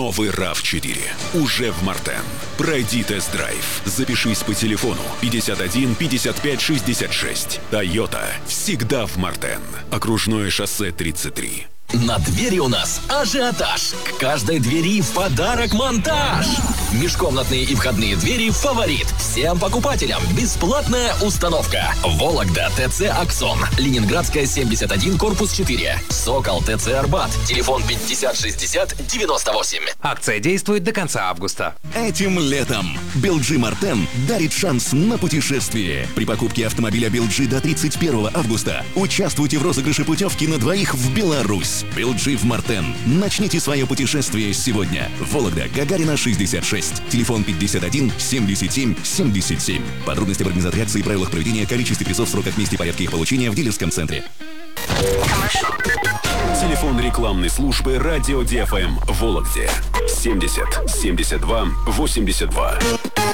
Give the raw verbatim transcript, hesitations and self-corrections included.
Новый рав четыре. Уже в Мартен. Пройди тест-драйв. Запишись по телефону пятьдесят один пятьдесят пять шестьдесят шесть. Тойота. Всегда в Мартен. Окружное шоссе тридцать три. На двери у нас ажиотаж. К каждой двери в подарок монтаж. Межкомнатные и входные двери «Фаворит». Всем покупателям бесплатная установка. Вологда ТЦ «Аксон». Ленинградская, семьдесят один, корпус четыре. Сокол ТЦ «Арбат». Телефон пятьдесят шестьдесят девяносто восемь. Акция действует до конца августа. Этим летом Белджи Мартен дарит шанс на путешествие. При покупке автомобиля Белджи до тридцать первого августа участвуйте в розыгрыше путевки на двоих в Беларусь. Белджи в Мартен. Начните свое путешествие сегодня. Вологда, Гагарина, шестьдесят шесть. Телефон пятьдесят один семьдесят семь семьдесят семь. Подробности в организации акции и правилах проведения, количестве призов, сроках, месте, порядке их получения в дилерском центре. Телефон рекламной службы «Радио ди эф эм» в Вологде. семьдесят семьдесят два восемьдесят два.